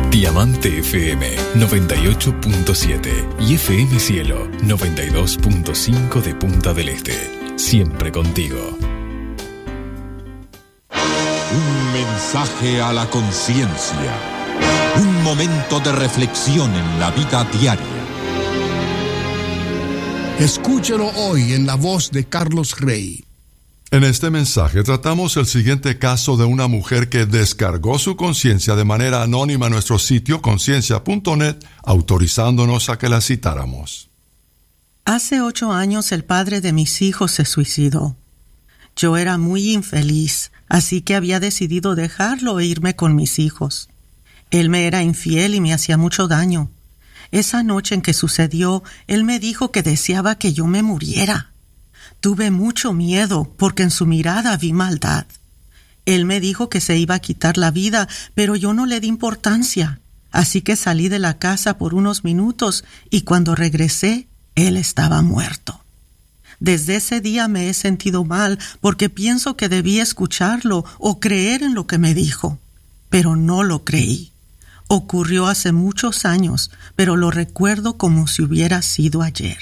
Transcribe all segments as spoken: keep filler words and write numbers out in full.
Diamante F M noventa y ocho punto siete y F M Cielo noventa y dos punto cinco de Punta del Este. Siempre contigo. Un mensaje a la conciencia. Un momento de reflexión en la vida diaria. Escúchelo hoy en la voz de Carlos Rey. En este mensaje tratamos el siguiente caso de una mujer que descargó su conciencia de manera anónima en nuestro sitio conciencia punto net, autorizándonos a que la citáramos. Hace ocho años el padre de mis hijos se suicidó. Yo era muy infeliz, así que había decidido dejarlo e irme con mis hijos. Él me era infiel y me hacía mucho daño. Esa noche en que sucedió, él me dijo que deseaba que yo me muriera. Tuve mucho miedo porque en su mirada vi maldad. Él me dijo que se iba a quitar la vida, pero yo no le di importancia. Así que salí de la casa por unos minutos y cuando regresé, él estaba muerto. Desde ese día me he sentido mal porque pienso que debí escucharlo o creer en lo que me dijo, pero no lo creí. Ocurrió hace muchos años, pero lo recuerdo como si hubiera sido ayer.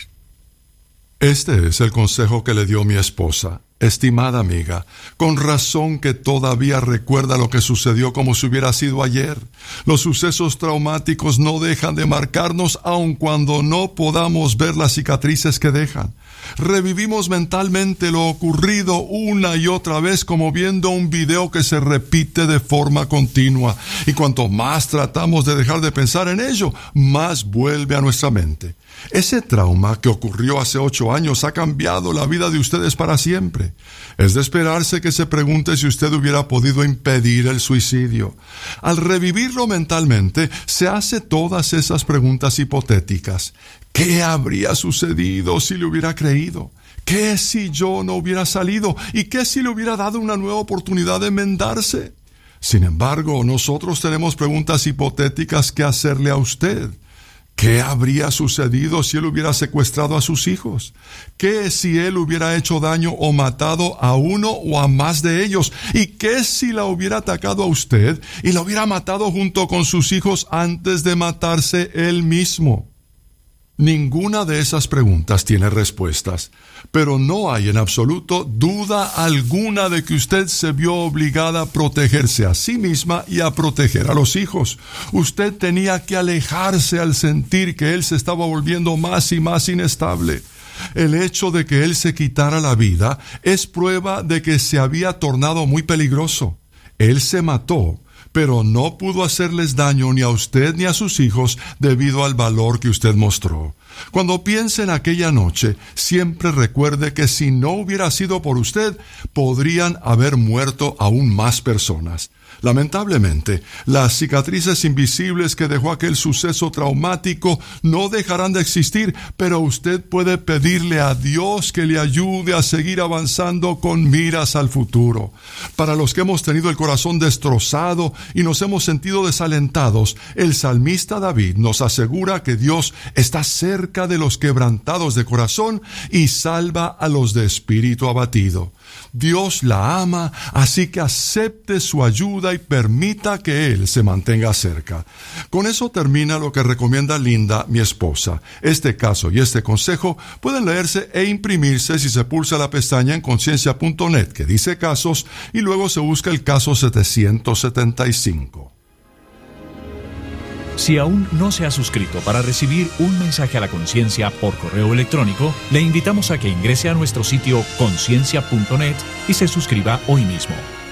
Este es el consejo que le dio mi esposa. Estimada amiga, con razón que todavía recuerda lo que sucedió como si hubiera sido ayer. Los sucesos traumáticos no dejan de marcarnos aun cuando no podamos ver las cicatrices que dejan. Revivimos mentalmente lo ocurrido una y otra vez como viendo un video que se repite de forma continua. Y cuanto más tratamos de dejar de pensar en ello, más vuelve a nuestra mente. Ese trauma que ocurrió hace ocho años ha cambiado la vida de ustedes para siempre. Es de esperarse que se pregunte si usted hubiera podido impedir el suicidio. Al revivirlo mentalmente, se hace todas esas preguntas hipotéticas. ¿Qué habría sucedido si le hubiera creído? ¿Qué si yo no hubiera salido? ¿Y qué si le hubiera dado una nueva oportunidad de enmendarse? Sin embargo, nosotros tenemos preguntas hipotéticas que hacerle a usted. ¿Qué habría sucedido si él hubiera secuestrado a sus hijos? ¿Qué si él hubiera hecho daño o matado a uno o a más de ellos? ¿Y qué si la hubiera atacado a usted y la hubiera matado junto con sus hijos antes de matarse él mismo? Ninguna de esas preguntas tiene respuestas, pero no hay en absoluto duda alguna de que usted se vio obligada a protegerse a sí misma y a proteger a los hijos. Usted tenía que alejarse al sentir que él se estaba volviendo más y más inestable. El hecho de que él se quitara la vida es prueba de que se había tornado muy peligroso. Él se mató, pero no pudo hacerles daño ni a usted ni a sus hijos debido al valor que usted mostró. Cuando piense en aquella noche, siempre recuerde que si no hubiera sido por usted, podrían haber muerto aún más personas. Lamentablemente, las cicatrices invisibles que dejó aquel suceso traumático no dejarán de existir, pero usted puede pedirle a Dios que le ayude a seguir avanzando con miras al futuro. Para los que hemos tenido el corazón destrozado y nos hemos sentido desalentados, el salmista David nos asegura que Dios está cerca de los quebrantados de corazón y salva a los de espíritu abatido. Dios la ama, así que acepte su ayuda y permita que Él se mantenga cerca. Con eso termina lo que recomienda Linda, mi esposa. Este caso y este consejo pueden leerse e imprimirse si se pulsa la pestaña en conciencia punto net que dice casos y luego se busca el caso setecientos setenta y cinco. Si aún no se ha suscrito para recibir un mensaje a la conciencia por correo electrónico, le invitamos a que ingrese a nuestro sitio conciencia punto net y se suscriba hoy mismo.